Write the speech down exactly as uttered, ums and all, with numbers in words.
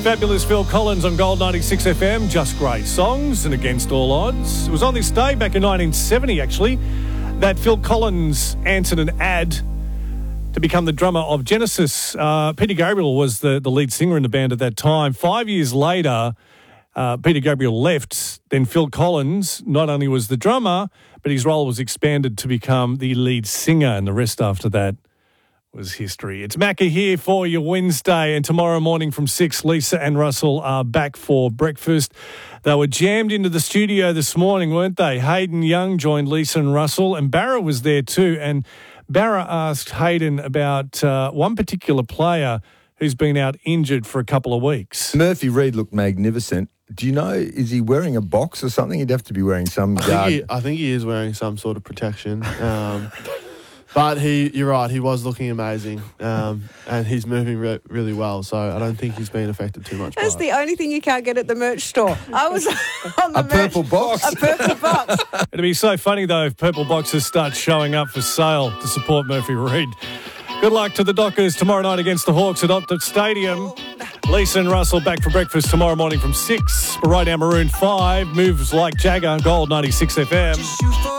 Fabulous Phil Collins on Gold ninety-six F M, Just Great Songs and Against All Odds. It was on this day back in nineteen seventy, actually, that Phil Collins answered an ad to become the drummer of Genesis. Uh, Peter Gabriel was the, the lead singer in the band at that time. Five years later, uh, Peter Gabriel left. Then Phil Collins not only was the drummer, but his role was expanded to become the lead singer, and the rest after that was history. It's Macca here for your Wednesday, and tomorrow morning from six, Lisa and Russell are back for breakfast. They were jammed into the studio this morning, weren't they? Hayden Young joined Lisa and Russell, and Barra was there too. And Barra asked Hayden about uh, one particular player who's been out injured for a couple of weeks. Murphy Reid looked magnificent. Do you know, is he wearing a box or something? He'd have to be wearing some I guard. think he, I think he is wearing some sort of protection. Um, but he, you're right, he was looking amazing, um, and he's moving re- really well, so I don't think he's been affected too much. That's by the it. only thing you can't get at the merch store. I was on the A purple merch, box. A purple box. It'd be so funny, though, if purple boxes start showing up for sale to support Murphy Reid. Good luck to the Dockers tomorrow night against the Hawks at Optus Stadium. Lisa and Russell back for breakfast tomorrow morning from six. But right now, Maroon five moves like Jagger, Gold ninety-six F M.